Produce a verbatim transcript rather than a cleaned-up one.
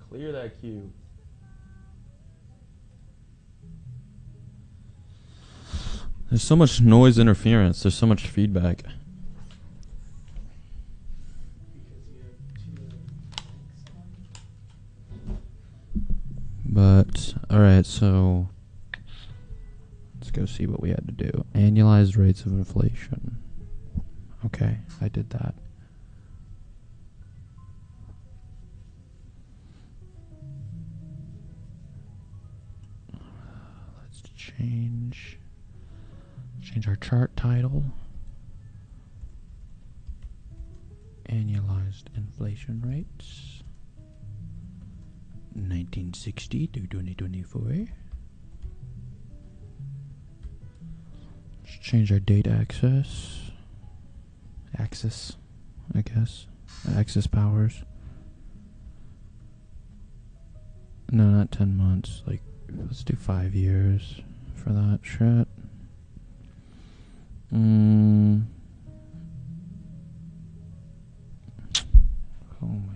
Clear that queue. There's so much noise interference. There's so much feedback. But, alright, so let's go see what we had to do. Annualized rates of inflation. Okay, I did that. Let's change change our chart title. Annualized inflation rates. nineteen sixty to twenty twenty-four. Let's change our date access. Axis, I guess. Axis powers. No, not ten months. Like, let's do five years for that shit. Mm. Oh my